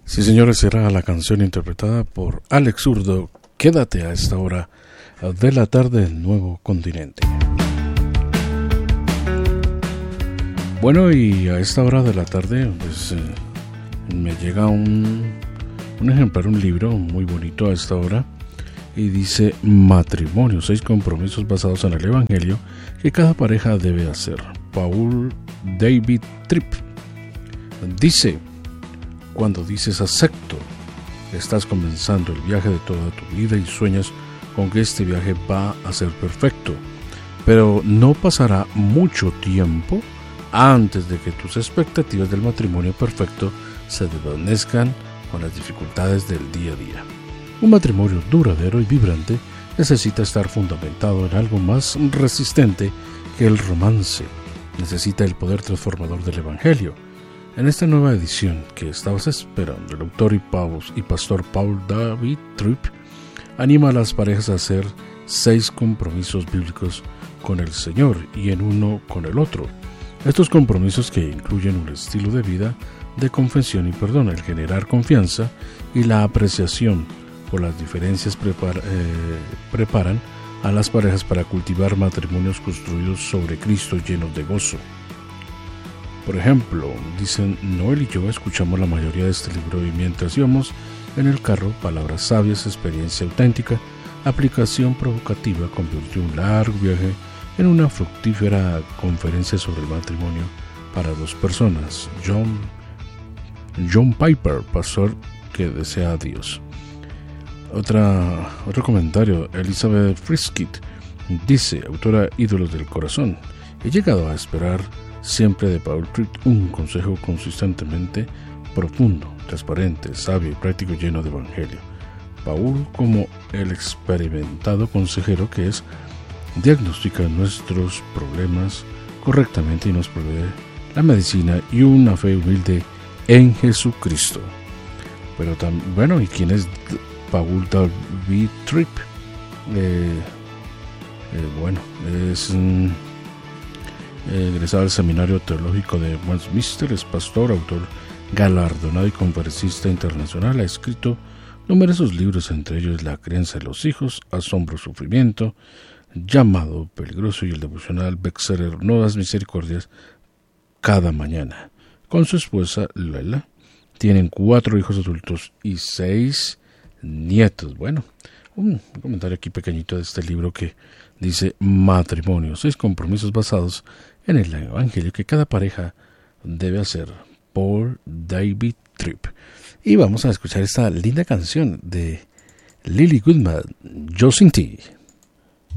Sí, señores, será la canción interpretada por Alex Zurdo. Quédate a esta hora de la tarde en Nuevo Continente. Bueno, y a esta hora de la tarde pues, me llega un ejemplar, un libro muy bonito a esta hora, y dice Matrimonio, 6 compromisos basados en el Evangelio que cada pareja debe hacer. Paul David Tripp dice: cuando dices acepto, estás comenzando el viaje de toda tu vida y sueñas con que este viaje va a ser perfecto, pero no pasará mucho tiempo antes de que tus expectativas del matrimonio perfecto se desvanezcan con las dificultades del día a día. Un matrimonio duradero y vibrante necesita estar fundamentado en algo más resistente que el romance. Necesita el poder transformador del Evangelio. En esta nueva edición que estabas esperando, el autor y pastor Paul David Tripp anima a las parejas a hacer 6 compromisos bíblicos con el Señor y en uno con el otro. Estos compromisos, que incluyen un estilo de vida de confesión y perdón, el generar confianza y la apreciación por las diferencias, preparan a las parejas para cultivar matrimonios construidos sobre Cristo llenos de gozo. Por ejemplo, dicen, Noel y yo escuchamos la mayoría de este libro y mientras íbamos en el carro, palabras sabias, experiencia auténtica, aplicación provocativa convirtió un largo viaje en una fructífera conferencia sobre el matrimonio para 2 personas. John Piper, pastor que desea a Dios. Otro comentario, Elizabeth Friskitt dice, autora Ídolos del Corazón: he llegado a esperar siempre de Paul Tripp un consejo consistentemente profundo, transparente, sabio y práctico, lleno de evangelio. Paul, como el experimentado consejero que es, diagnostica nuestros problemas correctamente y nos provee la medicina y una fe humilde en Jesucristo. Pero bueno, ¿y quién es Paul David Tripp? Bueno, es egresado del Seminario Teológico de Westminster, es pastor, autor galardonado y conferencista internacional. Ha escrito numerosos libros, entre ellos La crianza de los hijos, Asombro, sufrimiento, Llamado peligroso y el devocional bestseller Nuevas misericordias cada mañana. Con su esposa Lela tienen 4 hijos adultos y 6 nietos. Bueno, un comentario aquí pequeñito de este libro que dice Matrimonio, 6 compromisos basados en el Evangelio que cada pareja debe hacer. Paul David Tripp. Y vamos a escuchar esta linda canción de Lily Goodman, Yo Sin Ti.